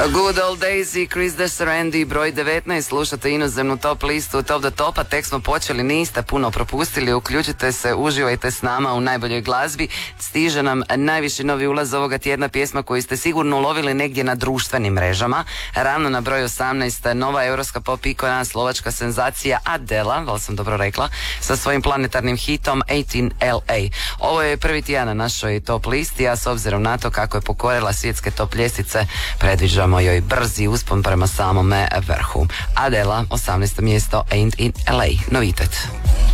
Good Old Days i Chris DeSarandy, broj 19, slušate inozemnu top listu Top do Topa, tek smo počeli, niste puno propustili, uključite se, uživajte s nama u najboljoj glazbi, stiže nam najviši novi ulaz ovoga tjedna, pjesma koju ste sigurno ulovili negdje na društvenim mrežama, ravno na broj 18, nova europska pop ikona, slovačka senzacija Adela, val sam dobro rekla, sa svojim planetarnim hitom 18 LA. Ovo je prvi tjedan na našoj top listi, a s obzirom na to kako je pokorila svjetske top ljestvice, predviđamo joj brzi uspon prema samome vrhu. Adela, 18. mjesto, Ain't in LA, novitet.